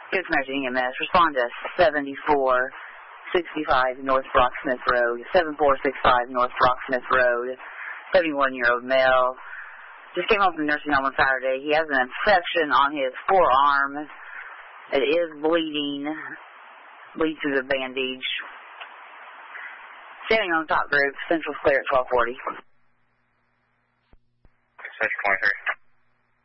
Good Samaritan EMS. Respond to 7465 North Brocksmith Road. 7465 North Brocksmith Road. 71-year-old male. Just came home from the nursing home on Saturday. He has an infection on his forearm. It is bleeding. Bleeds through the bandage. Standing on the top group. Central clear at 1240. Central 23.